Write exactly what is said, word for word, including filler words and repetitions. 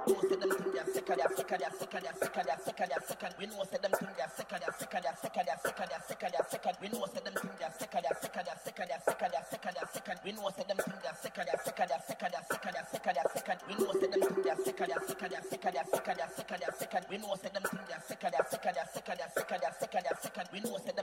know say them think they're sick of their sick of their sick of their sick of their sick of their second. We know say them think they're sick of their sick of their sick of their sick of their sick of their second. We know say them think they're sick of their sick of their sick of their sick of their sick of their second. We know say them think they're sick of their sick of their sick of their sick of their sick of their second. We know say them think they're sick of their sick of their sick of their sick of their sick of their sick of their second. We know say them think they're sick of their sick of their sick of their sick of their sick of their second. We know say